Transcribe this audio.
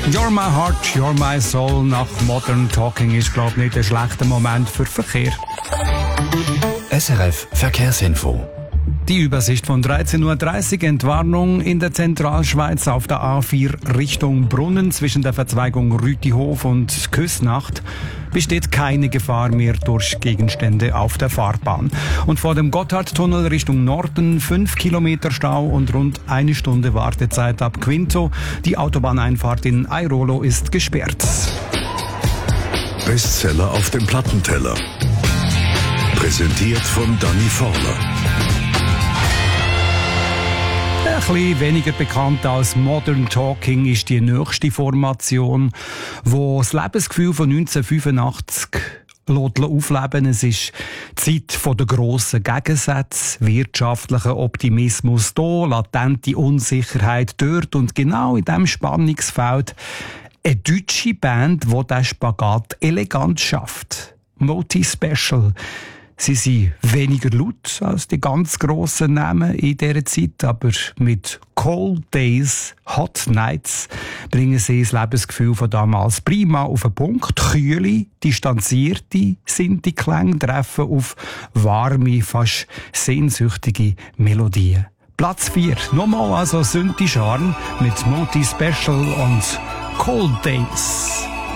You're my heart, you're my soul nach Modern Talking ist, glaube ich, nicht ein schlechter Moment für Verkehr. SRF Verkehrsinfo. Die Übersicht von 13.30 Uhr. Entwarnung in der Zentralschweiz auf der A4 Richtung Brunnen zwischen der Verzweigung Rütihof und Küsnacht besteht keine Gefahr mehr durch Gegenstände auf der Fahrbahn. Und vor dem Gotthardtunnel Richtung Norden 5 Kilometer Stau und rund 1 Stunde Wartezeit ab Quinto. Die Autobahneinfahrt in Airolo ist gesperrt. Bestseller auf dem Plattenteller. Präsentiert von Danny Forler. Ein bisschen weniger bekannt als Modern Talking ist die nächste Formation, die das Lebensgefühl von 1985 aufleben. Es ist die Zeit der grossen Gegensätze, wirtschaftlicher Optimismus hier, latente Unsicherheit dort und genau in diesem Spannungsfeld eine deutsche Band, die diesen Spagat elegant schafft. Moti Special. Sie sind weniger laut als die ganz grossen Namen in dieser Zeit, aber mit Cold Days, Hot Nights bringen sie das Lebensgefühl von damals prima auf den Punkt. Kühle, distanzierte sind die Klänge, treffen auf warme, fast sehnsüchtige Melodien. Platz 4, nochmal also Synthi Charme mit Moti Special und Cold Days.